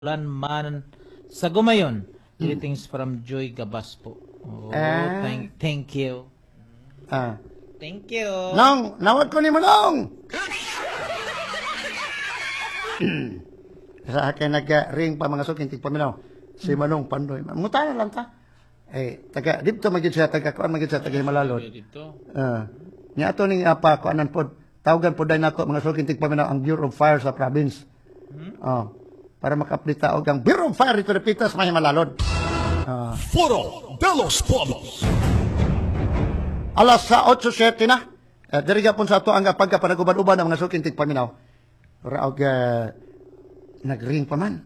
Man sa Gumayon. Greetings from Joy Gabas po. Oh, thank you. Ah. Thank you. Nong, nawad ko ni mo, Nong! Sa akin nag-ring pa mga suking tigpaminaw. Si Manong Pandoy. Mutana lang ta. Taga, dito magid siya, kuan magid siya, taga Himalalod. Dito. Niya ato ning apa, kuanan po, tawagan po dahil nato mga suking tigpaminaw ang Bureau of Fire sa province. Para maka-update taog ang Bureau of Fire dito Repitas, may Himalalod. Foro de los Pueblos. Alas sa 8:07 na. Diriga po sa ato ang pagkapanagubad-ubad ng mga suking tigpaminaw. Raog nag-ring pa man.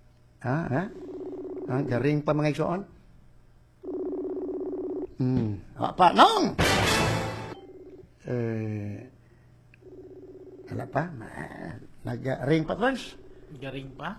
Nag-ring pa mga igsoon. Pa, Nong! Wala pa. Nag-ring pa, Trans. Garing pa?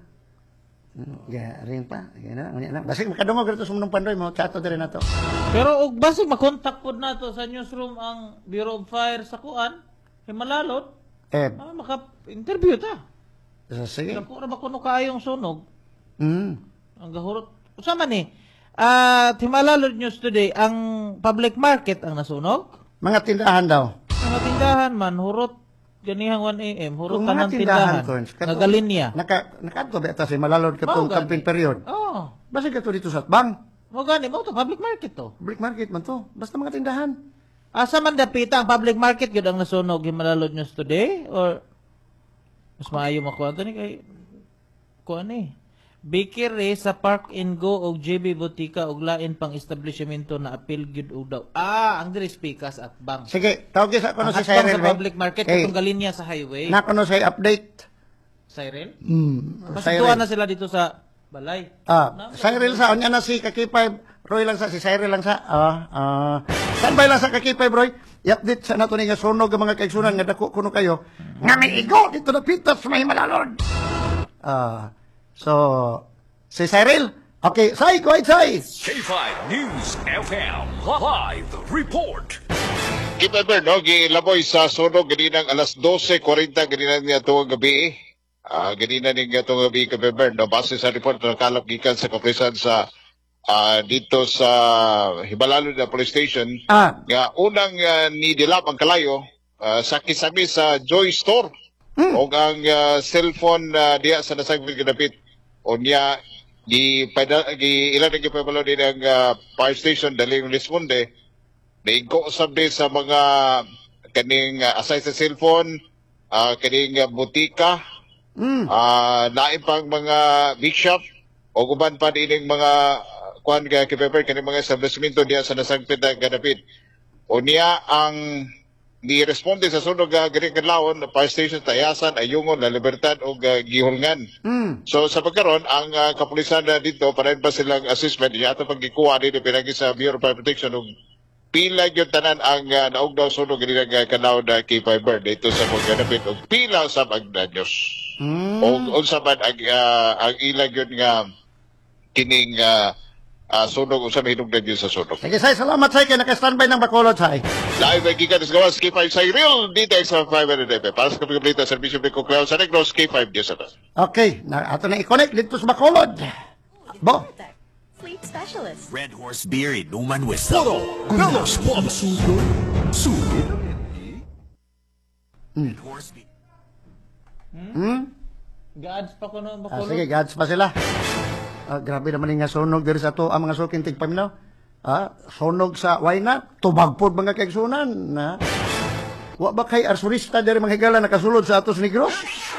Ring pa. Basig makadungog rito sa Manong Pandoy, mo chato diri nato. Pero og basi makontak pod nato sa newsroom ang Bureau of Fire sa kuan, Himalalod. Maka-interview ta. Sige. Dako ra ba kuno kaayong sunog? Ang gahurot. Usa man ni? Himalalod News Today, ang public market ang nasunog. Mga tindahan daw. Mga tindahan man, hurot ganihang 1 AM, hurot Kung ka mga ng tindahan, tindahan. Coins, Nagalinya. Nakadto ba ita si Malalod katong campaign period? Basig kato dito sa Atbang. Mo gani mo to public market to. Public market man to. Basta mga tindahan. Asa man dapita ang public market gyud ang nasunog Himalalod News Today or mas maayo makuha to ni kay kuan ni. Bakery sa Park and Go og JB Botica og lain pang establishmento na apil gyud og daw. ang diri speakers at bank. Sige, tawag sa kuno si Sa Cyril. public market katong galinya sa highway. Na kuno sa update. Siren? Cyril. Pasituan na sila dito sa balay. Cyril sa unya na si Kakipay. Roy lang sa si Cyril lang sa. Standby lang sa Kakipay, bro. I-update sa nato ni nga sunog ang mga kaigsunan nga dako kuno kayo. Nga may igo dito na pitas may Himalalod. So, si Cyril? Okay, say, go ahead, say. K5 News FM Live Report. Kita ba, no? Gilaboy sa sunog, ganinang alas 12:40, ganinang niya itong gabi. Ganinang niya itong gabi, Kabeber, no? Base sa report na kalap gikan sa kaprisan sa dito sa Himalalod na police station. Nga unang nidilap ang kalayo sa kisami sa Joy Store. O ang cellphone diya sa nasagpil kinapit. O niya, ilan na gipapalo din ang fire station daling responde. Naigo sabi sa mga kaning aside sa cellphone, kaning butika, naipang mga big shop, o guban pa din mga kuhan ka kipeper, kaning mga establishmento diya sa nasagpil na ganapit. O niya ang ni-responde sa sunog galing kadlawon fire station Tayasan, Ayungon, La Libertad o Gihulngan. So sa pagkaron ang kapulisan na dito para pa silang assessment niya ato pagikuha din pinagi sa Bureau of Fire Protection og pila gyud tanan ang naugdaw sunog galing kadlawon na K5 Bird dito sa mga dapit og pila sa magdanyos. Og unsa man ang ilang gyud nga kining sunog usab hinungdan gyud sa sunog. Sige, say, salamat, say, kaya naka-standby ng Bacolod, say. Live ay gikan sa gawas K5 sa real details sa 500 FM. Para sa kapag-complete servisyo ng Kuklaw sa Negros K5 Diyos sa Okay, ato na i-connect dito sa Bacolod. Bo. Fleet specialist. Red Horse Beer in Numan West. Foro de los Pueblos. Sugod. Red Horse Beer. Gads pa kuno Bacolod. Sige, gads pa sila. Grabe naman nga sunog diri sa to ang mga suking tigpaminaw. Sunog sa wayna, tubagpod mga kaigsunan. Wa ba kay arsurista diri mga higala nakasulod sa atos Negros?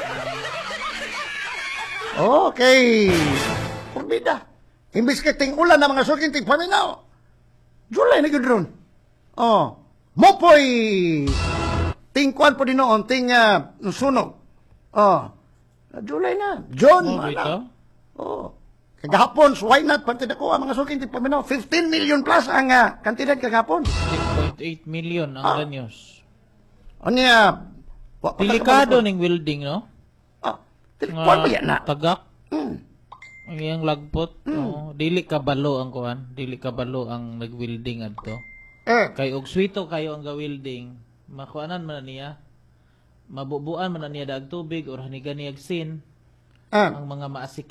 Okay. Purbida. Imbis ka ting-ulan na mga suking tigpaminaw. July na gyud ron. Mopoy. Tingkuan po din noon, sunog. July na. John. Kagahapon, so why not? Pantid ako ang mga suking tigpaminaw. 15 million plus ang kantidad kagahapon. 6.8 million ang danyos. Anya, Delikado ning welding, no? Kuwan ba yan na? Tagak. Ang iyang lagpot. Dili kabalo ang kuan. Dili kabalo ang nag-welding adto. Kay og swito kayo ang ga-welding. Makuanan man na niya. Mabubuan man na niya dag tubig or hanigan niya sin. Ah. ang mga maasik